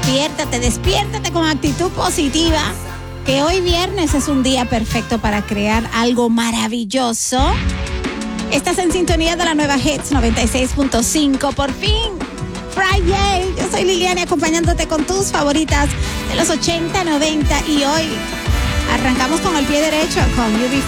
despiértate con actitud positiva, que hoy viernes es un día perfecto para crear algo maravilloso. Estás en sintonía de la nueva Hits 96.5, por fin, Friday. Yo soy Liliana acompañándote con tus favoritas de los 80, 90 y hoy arrancamos con el pie derecho con UB40.